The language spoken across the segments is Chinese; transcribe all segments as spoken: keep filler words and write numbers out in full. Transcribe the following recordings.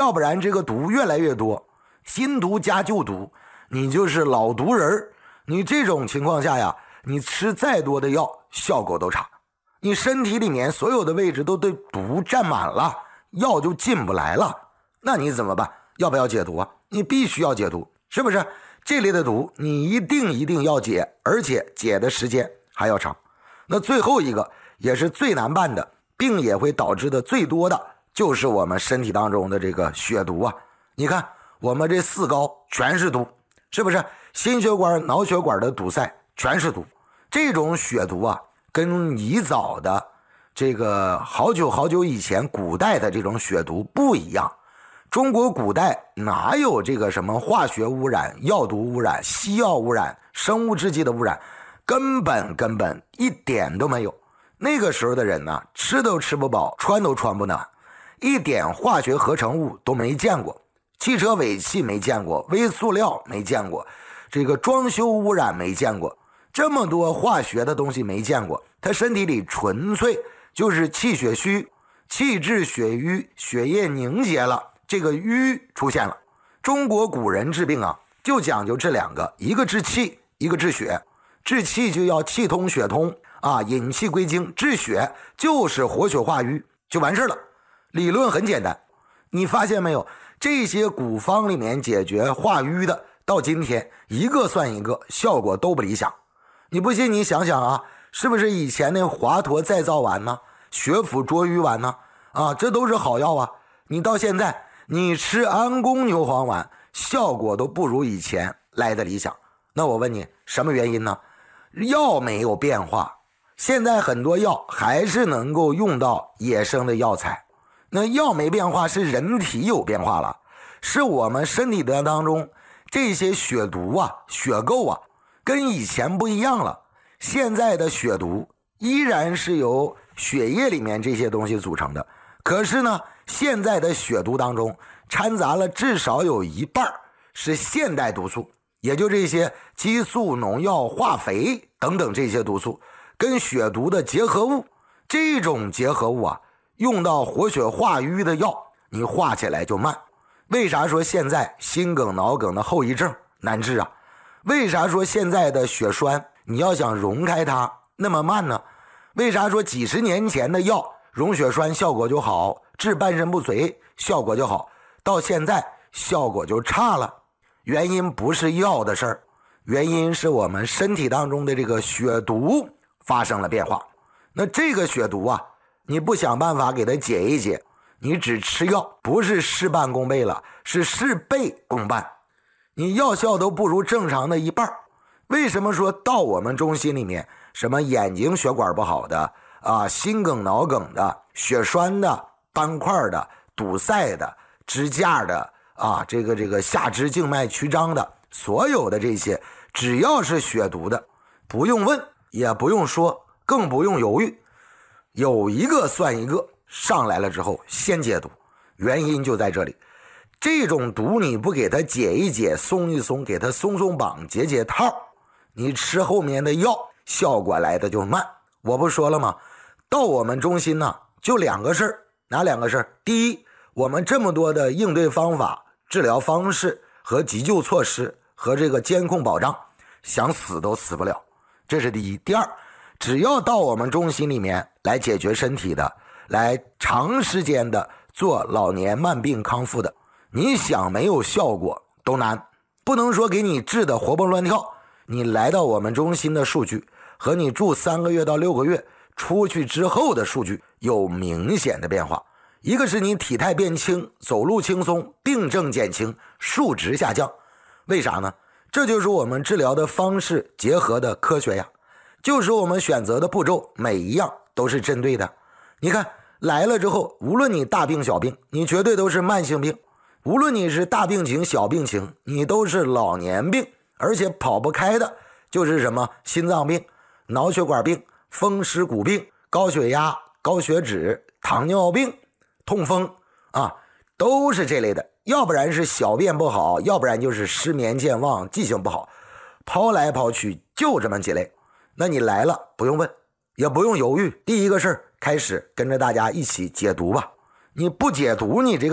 要不然这个毒越来越多，新毒加旧毒，你就是老毒人。你这种情况下呀，你吃再多的药效果都差，你身体里面所有的位置都对毒占满了，药就进不来了。那你怎么办？要不要解毒啊？你必须要解毒，是不是？这类的毒你一定一定要解，而且解的时间还要长。那最后一个也是最难办的，病也会导致的最多的，就是我们身体当中的这个血毒啊。你看我们这四高全是毒，是不是？心血管脑血管的堵塞全是毒。这种血毒啊，跟以早的这个好久好久以前古代的这种血毒不一样。中国古代哪有这个什么化学污染、药毒污染、西药污染、生物制剂的污染，根本根本一点都没有。那个时候的人呢，吃都吃不饱，穿都穿不暖，一点化学合成物都没见过，汽车尾气没见过，微塑料没见过，这个装修污染没见过，这么多化学的东西没见过。他身体里纯粹就是气血虚，气滞血瘀，血液凝结了，这个瘀出现了。中国古人治病啊，就讲究这两个，一个治气，一个治血。治气就要气通血通啊，引气归经；治血就是活血化瘀，就完事了。理论很简单，你发现没有？这些古方里面解决化瘀的，到今天一个算一个，效果都不理想。你不信你想想啊，是不是以前那华佗再造丸呢，血府捉瘀丸呢？啊，这都是好药啊。你到现在你吃安宫牛黄丸，效果都不如以前来的理想。那我问你，什么原因呢？药没有变化，现在很多药还是能够用到野生的药材。那药没变化，是人体有变化了，是我们身体的当中这些血毒啊、血垢啊，跟以前不一样了。现在的血毒依然是由血液里面这些东西组成的，可是呢，现在的血毒当中掺杂了至少有一半是现代毒素，也就这些激素、农药、化肥等等这些毒素跟血毒的结合物。这种结合物啊，用到活血化瘀的药，你化起来就慢。为啥说现在心梗脑梗的后遗症难治啊？为啥说现在的血栓你要想溶开它那么慢呢？为啥说几十年前的药溶血栓效果就好，治半身不遂效果就好，到现在效果就差了？原因不是药的事儿，原因是我们身体当中的这个血毒发生了变化。那这个血毒啊，你不想办法给它解一解，你只吃药，不是事半功倍了，是事倍功半，你药效都不如正常的一半。为什么说到我们中心里面，什么眼睛血管不好的啊，心梗脑梗的，血栓的，斑块的，堵塞的，支架的啊，这个这个下肢静脉曲张的，所有的这些只要是血毒的，不用问，也不用说，更不用犹豫，有一个算一个，上来了之后先解毒。原因就在这里，这种毒你不给它解一解，松一松，给它松松绑，解解套，你吃后面的药效果来的就慢。我不说了吗？到我们中心呢，就两个事儿。哪两个事儿？第一，我们这么多的应对方法、治疗方式和急救措施和这个监控保障，想死都死不了，这是第一。第二，只要到我们中心里面来解决身体的，来长时间的做老年慢病康复的，你想没有效果都难。不能说给你治的活蹦乱跳，你来到我们中心的数据和你住三个月到六个月出去之后的数据有明显的变化。一个是你体态变轻，走路轻松，病症减轻，数值下降。为啥呢？这就是我们治疗的方式结合的科学呀，就是我们选择的步骤每一样都是针对的。你看来了之后，无论你大病小病，你绝对都是慢性病，无论你是大病情小病情，你都是老年病，而且跑不开的就是什么心脏病、脑血管病、风湿骨病、高血压、高血脂、糖尿病、痛风啊，都是这类的。要不然是小便不好，要不然就是失眠健忘，记性不好，抛来抛去就这么几类。那你来了不用问，也不用犹豫，第一个事儿开始跟着大家一起解毒吧。你不解毒，你这个病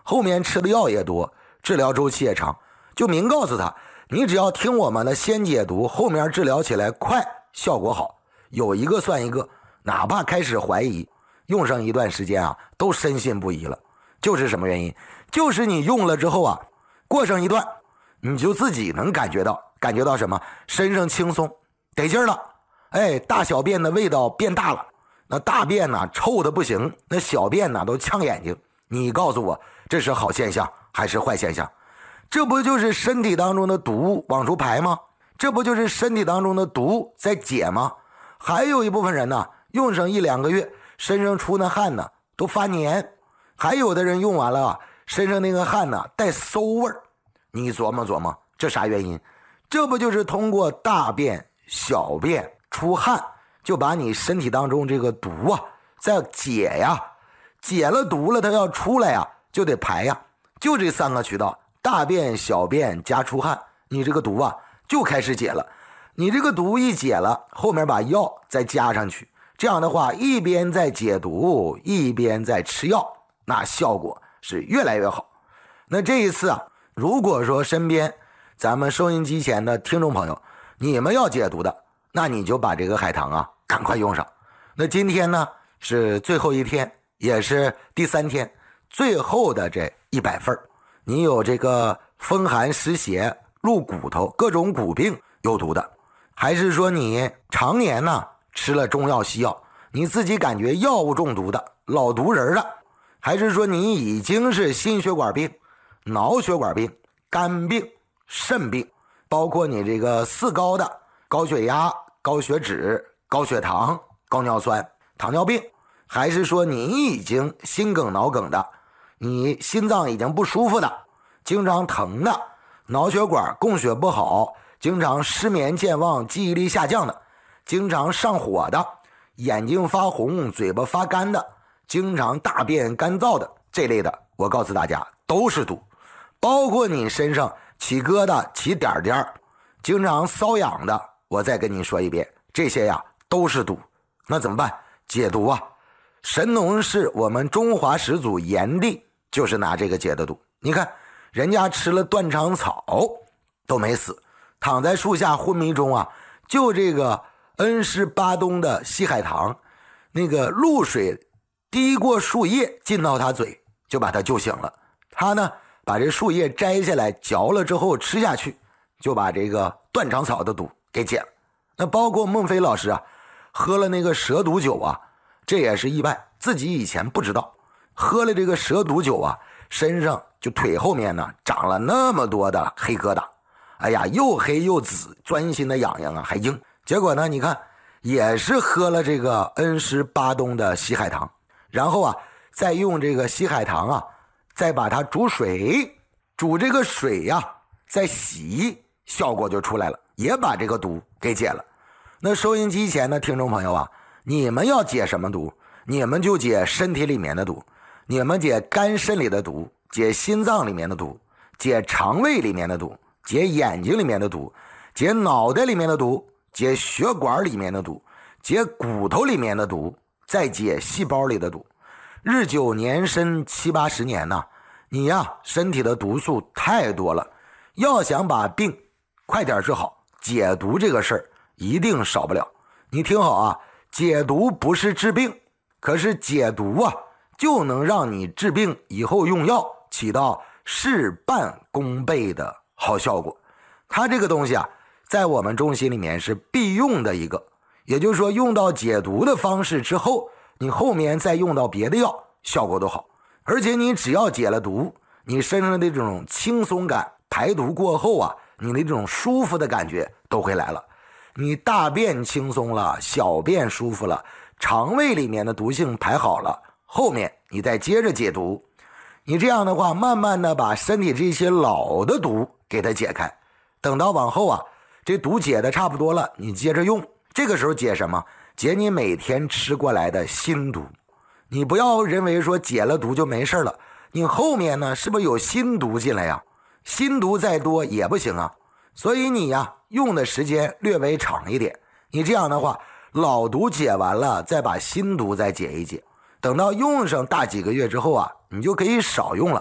后面吃的药也多，治疗周期也长。就明告诉他，你只要听我们的先解毒，后面治疗起来快，效果好，有一个算一个。哪怕开始怀疑，用上一段时间啊，都深信不疑了。就是什么原因？就是你用了之后啊，过上一段，你就自己能感觉到，感觉到什么？身上轻松，得劲了。哎，大小便的味道变大了，那大便呢臭的不行，那小便呢都呛眼睛。你告诉我，这是好现象还是坏现象？这不就是身体当中的毒往出排吗？这不就是身体当中的毒在解吗？还有一部分人呢，用上一两个月，身上出那汗呢都发黏，还有的人用完了身上那个汗呢带馊味儿。你琢磨琢磨，这啥原因？这不就是通过大便、小便出汗，就把你身体当中这个毒啊再解呀，解了毒了，它要出来呀就得排呀，就这三个渠道，大便、小便加出汗，你这个毒啊就开始解了。你这个毒一解了，后面把药再加上去，这样的话一边在解毒一边在吃药，那效果是越来越好。那这一次啊，如果说身边咱们收音机前的听众朋友，你们要解毒的，那你就把这个海棠啊赶快用上。那今天呢是最后一天，也是第三天，最后的这一百份，你有这个风寒湿邪入骨头各种骨病有毒的，还是说你常年呢吃了中药西药，你自己感觉药物中毒的老毒人了，还是说你已经是心血管病、脑血管病、肝病、肾病，包括你这个四高的高血压、高血脂、高血糖、高尿酸、糖尿病，还是说你已经心梗脑梗的，你心脏已经不舒服的，经常疼的，脑血管供血不好，经常失眠健忘记忆力下降的，经常上火的，眼睛发红嘴巴发干的，经常大便干燥的，这类的我告诉大家都是毒。包括你身上起疙瘩起点点经常瘙痒的，我再跟你说一遍，这些呀都是毒。那怎么办？解毒啊。神农氏我们中华始祖炎帝就是拿这个解的毒。你看人家吃了断肠草都没死，躺在树下昏迷中啊，就这个恩施巴东的西海棠，那个露水滴过树叶进到他嘴，就把他救醒了。他呢把这树叶摘下来嚼了之后吃下去，就把这个断肠草的毒给解了。那包括孟非老师啊，喝了那个蛇毒酒啊，这也是意外，自己以前不知道，喝了这个蛇毒酒啊，身上就腿后面呢长了那么多的黑疙瘩，哎呀，又黑又紫，钻心的痒痒啊，还硬。结果呢，你看也是喝了这个恩施巴东的西海棠，然后啊再用这个西海棠啊再把它煮水，煮这个水呀、啊、再洗，效果就出来了，也把这个毒给解了。那收音机前的听众朋友啊，你们要解什么毒？你们就解身体里面的毒，你们解肝肾里的毒，解心脏里面的毒，解肠胃里面的毒，解眼睛里面的毒，解脑袋里面的毒，解血管里面的毒，解骨头里面的毒，再解细胞里的毒。日久年深七八十年呐，你呀身体的毒素太多了，要想把病快点治好，解毒这个事儿一定少不了。你听好啊，解毒不是治病，可是解毒啊就能让你治病以后用药起到事半功倍的好效果。它这个东西啊在我们中心里面是必用的一个，也就是说用到解毒的方式之后，你后面再用到别的药效果都好。而且你只要解了毒，你身上的这种轻松感，排毒过后啊你的这种舒服的感觉都会来了。你大便轻松了，小便舒服了，肠胃里面的毒性排好了，后面你再接着解毒，你这样的话慢慢的把身体这些老的毒给它解开，等到往后啊这毒解的差不多了，你接着用，这个时候解什么？解你每天吃过来的新毒。你不要认为说解了毒就没事了，你后面呢是不是有新毒进来呀？新毒再多也不行啊，所以你呀用的时间略微长一点，你这样的话老毒解完了，再把新毒再解一解，等到用上大几个月之后啊，你就可以少用了。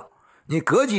你隔几